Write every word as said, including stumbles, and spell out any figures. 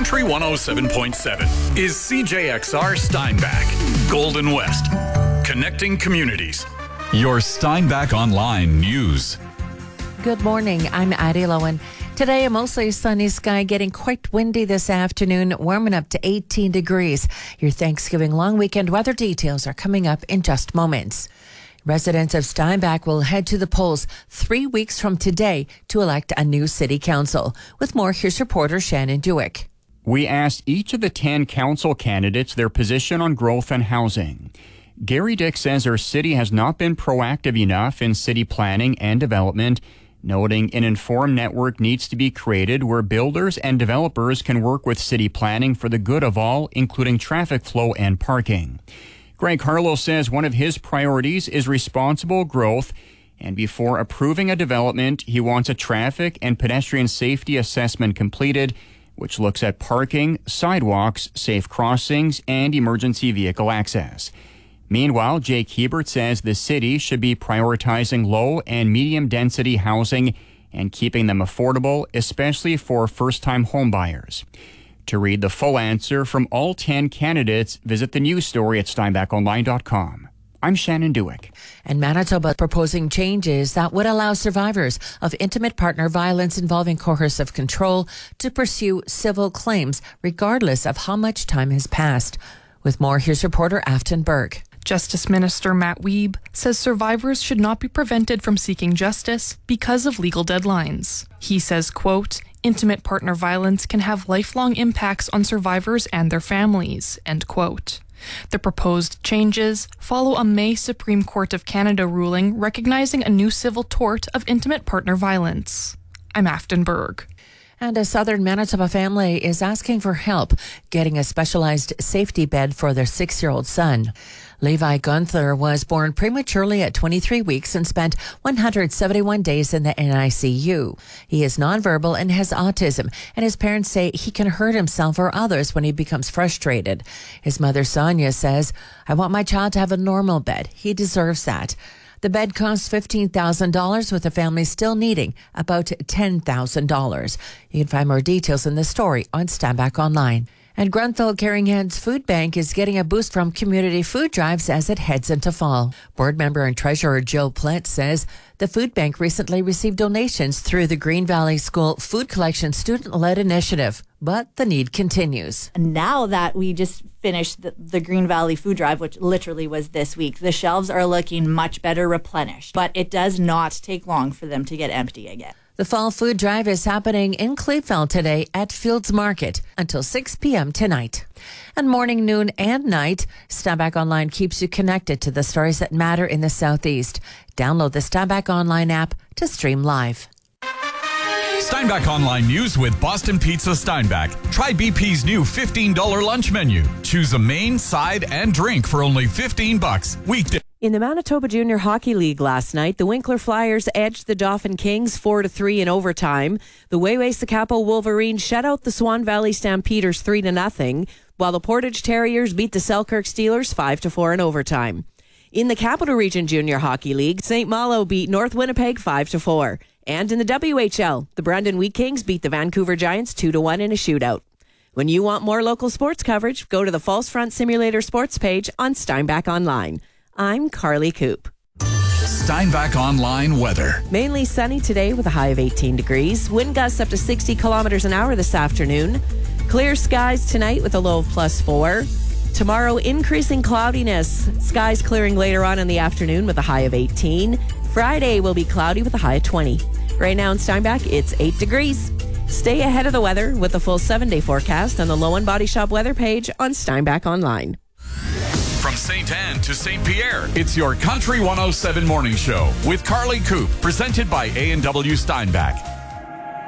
Country one oh seven point seven is C J X R Steinbach, Golden West, connecting communities. Your Steinbach Online News. Good morning. I'm Addie Lowen. Today, a mostly sunny sky, getting quite windy this afternoon, warming up to eighteen degrees. Your Thanksgiving long weekend weather details are coming up in just moments. Residents of Steinbach will head to the polls three weeks from today to elect a new city council. With more, here's reporter Shannon Dewick. We asked each of the ten council candidates their position on growth and housing. Gary Dick says our city has not been proactive enough in city planning and development, noting an informed network needs to be created where builders and developers can work with city planning for the good of all, including traffic flow and parking. Greg Harlow says one of his priorities is responsible growth, and before approving a development, he wants a traffic and pedestrian safety assessment completed, which looks at parking, sidewalks, safe crossings, and emergency vehicle access. Meanwhile, Jake Hebert says the city should be prioritizing low and medium density housing and keeping them affordable, especially for first-time homebuyers. To read the full answer from all ten candidates, visit the news story at steinbach online dot com. I'm Shannon Dewick. And Manitoba is proposing changes that would allow survivors of intimate partner violence involving coercive control to pursue civil claims regardless of how much time has passed. With more, here's reporter Afton Berg. Justice Minister Matt Wiebe says survivors should not be prevented from seeking justice because of legal deadlines. He says, quote, intimate partner violence can have lifelong impacts on survivors and their families, end quote. The proposed changes follow a May Supreme Court of Canada ruling recognizing a new civil tort of intimate partner violence. I'm Afton Berg. And a southern Manitoba family is asking for help getting a specialized safety bed for their six-year-old son. Levi Gunther was born prematurely at twenty-three weeks and spent one hundred seventy-one days in the N I C U. He is nonverbal and has autism, and his parents say he can hurt himself or others when he becomes frustrated. His mother, Sonia, says, I want my child to have a normal bed. He deserves that. The bed costs fifteen thousand dollars, with the family still needing about ten thousand dollars. You can find more details in the story on Steinbach Online. And Grunthal Caring Hands Food Bank is getting a boost from community food drives as it heads into fall. Board member and treasurer Jill Plett says the food bank recently received donations through the Green Valley School Food Collection student-led initiative, but the need continues. And now that we just finished the, the Green Valley Food Drive, which literally was this week, the shelves are looking much better replenished, but it does not take long for them to get empty again. The Fall Food Drive is happening in Cleefeld today at Fields Market until six p.m. tonight. And morning, noon, and night, Steinbach Online keeps you connected to the stories that matter in the Southeast. Download the Steinbach Online app to stream live. Steinbach Online News with Boston Pizza Steinbach. Try B P's new fifteen dollars lunch menu. Choose a main, side, and drink for only fifteen bucks. Weekday. In the Manitoba Junior Hockey League last night, the Winkler Flyers edged the Dauphin Kings four to three in overtime. The Wayway-Sakapo Wolverines shut out the Swan Valley Stampeders three to nothing, while the Portage Terriers beat the Selkirk Steelers five to four in overtime. In the Capital Region Junior Hockey League, Saint Malo beat North Winnipeg five to four. And in the W H L, the Brandon Wheat Kings beat the Vancouver Giants two to one in a shootout. When you want more local sports coverage, go to the False Front Simulator sports page on Steinbach Online. I'm Carly Coop. Steinbach Online weather. Mainly sunny today with a high of eighteen degrees. Wind gusts up to sixty kilometers an hour this afternoon. Clear skies tonight with a low of plus four. Tomorrow, increasing cloudiness. Skies clearing later on in the afternoon with a high of eighteen. Friday will be cloudy with a high of twenty. Right now in Steinbach, it's eight degrees. Stay ahead of the weather with the full seven-day forecast on the Lowen Body Shop weather page on Steinbach Online. From Saint Anne to Saint Pierre, it's your Country one oh seven Morning Show with Carly Coop, presented by A and W Steinbach.